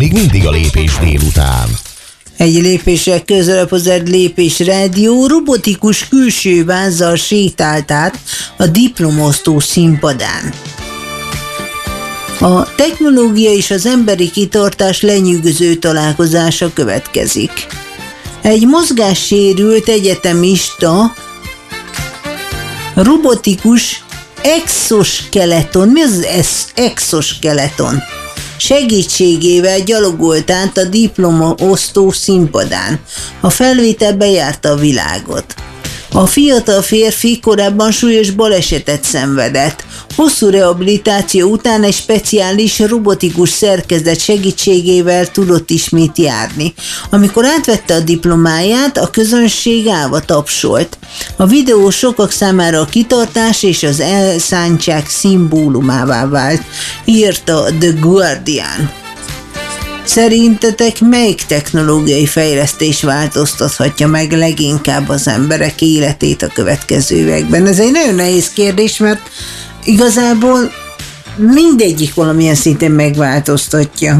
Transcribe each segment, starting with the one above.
még mindig a Lépés délután. Egy lépéssel közelebb hozzá Lépés Rádió robotikus külső vázzal sétált át a diplomosztó színpadán. A technológia és az emberi kitartás lenyűgöző találkozása következik. Egy mozgássérült egyetemista robotikus exoskeleton, mi az exoskeleton? Segítségével gyalogolt át a diplomaosztó színpadán. A felvétel bejárta a világot. A fiatal férfi korábban súlyos balesetet szenvedett. Hosszú rehabilitáció után egy speciális robotikus szerkezet segítségével tudott ismét járni. Amikor átvette a diplomáját, a közönség állva tapsolt. A videó sokak számára a kitartás és az elszántság szimbólumává vált, írta The Guardian. Szerintetek melyik technológiai fejlesztés változtathatja meg leginkább az emberek életét a következő években? Ez egy nagyon nehéz kérdés, mert igazából mindegyik valamilyen szinten megváltoztatja.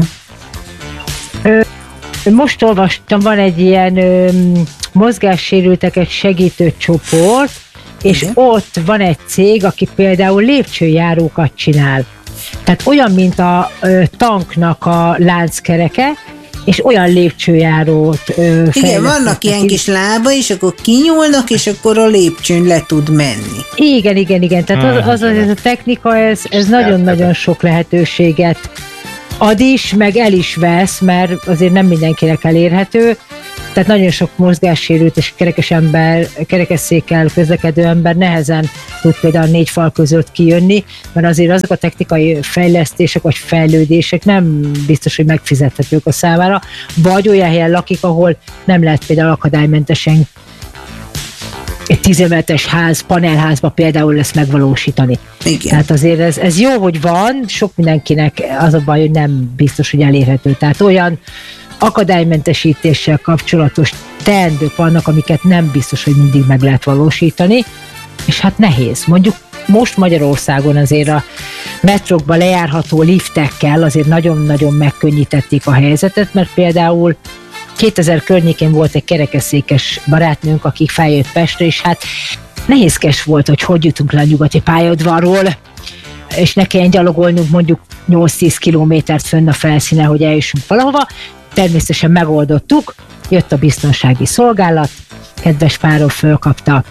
Most olvastam, van egy ilyen mozgássérülteket segítő csoport, és ott van egy cég, aki például lépcsőjárókat csinál. Tehát olyan, mint a tanknak a lánckereke, és olyan lépcsőjárót igen, vannak ilyen kis lába, és akkor kinyúlnak, és akkor a lépcsőn le tud menni. Igen. Tehát az a technika, ez nagyon-nagyon sok lehetőséget ad is, meg el is vesz, mert azért nem mindenkinek elérhető. Tehát nagyon sok mozgássérült és kerekesszékkel közlekedő ember nehezen tud például 4 fal között kijönni, mert azért azok a technikai fejlesztések vagy fejlődések nem biztos, hogy megfizethetők a számára, vagy olyan helyen lakik, ahol nem lehet például akadálymentesen egy 10 emeletes ház, panelházba például ezt megvalósítani. Igen. Tehát azért ez jó, hogy van, sok mindenkinek az a baj, hogy nem biztos, hogy elérhető. Tehát olyan akadálymentesítéssel kapcsolatos teendők vannak, amiket nem biztos, hogy mindig meg lehet valósítani, és hát nehéz. Mondjuk most Magyarországon azért a metrókba lejárható liftekkel azért nagyon-nagyon megkönnyítették a helyzetet, mert például 2000 környékén volt egy kerekesszékes barátnőnk, aki feljött Pestre, és hát nehézkes volt, hogy jutunk le a nyugati pályaudvarról, és ne kelljen gyalogolnunk mondjuk 8-10 kilométert fönn a felszínen, hogy eljussunk valahova. Természetesen megoldottuk, jött a biztonsági szolgálat, kedves páról fölkapta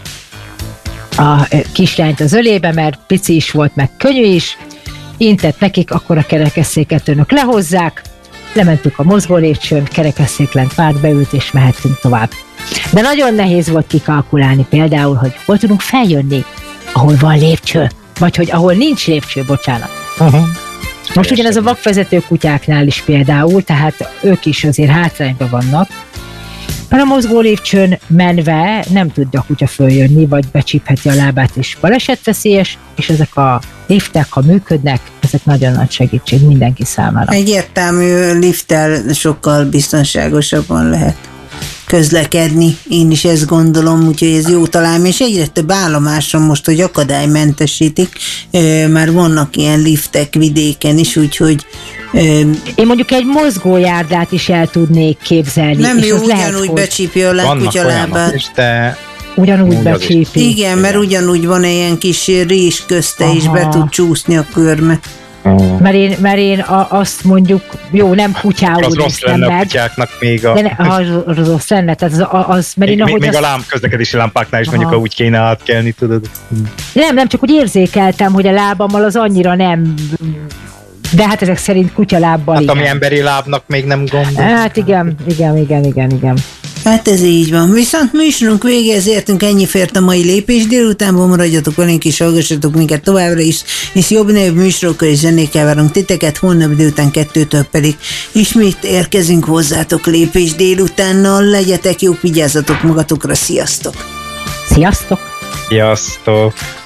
a kislányt az ölébe, mert pici is volt, meg könnyű is, intett nekik, akkor a kerekesszéket önök lehozzák, lementünk a mozgó lépcsőn, kerekesszéklen párt beült, és mehettünk tovább. De nagyon nehéz volt kikalkulálni például, hogy hol tudunk feljönni, ahol van lépcső, vagy hogy ahol nincs lépcső, bocsánat. Most ugyanez a vakvezető kutyáknál is például, tehát ők is azért hátrányban vannak, mert a mozgó lépcsőn menve nem tud a kutya följönni, vagy becsípheti a lábát, és balesetveszélyes, és ezek a liftek, ha működnek, ezek nagyon nagy segítség mindenki számára. Egyértelmű lifttel sokkal biztonságosabban lehet közlekedni, én is ezt gondolom, úgyhogy ez jó találom, és egyre több állomáson most, hogy akadálymentesítik, már vannak ilyen liftek vidéken is, úgyhogy én mondjuk egy mozgójárdát is el tudnék képzelni. Nem jó, ugyanúgy becsípja a kutya lábát. Ugyanúgy becsípi. Igen, mert ugyanúgy van ilyen kis rés közte, és be tud csúszni a körme. Mert én azt mondjuk, jó, nem kutyául az rossz lenne a kutyáknak még a... De az rossz lenne, tehát az mert én még a közlekedési lámpáknál is mondjuk, ha úgy kéne átkelni, tudod. Nem, csak úgy érzékeltem, hogy a lábammal az annyira nem... De hát ezek szerint kutyalábbal hát ami emberi lábnak még nem gond. Hát igen. Hát ez így van. Viszont műsorunk végéhez értünk, ennyi fért a mai Lépés délutánban, maradjatok velünk és hallgassatok minket továbbra is, és jobb-nagyobb műsorokkal és zenékkel várunk titeket, holnap délután 2-től pedig ismét érkezünk hozzátok Lépés délutánnal, legyetek jók, vigyázzatok magatokra, sziasztok! Sziasztok! Sziasztok!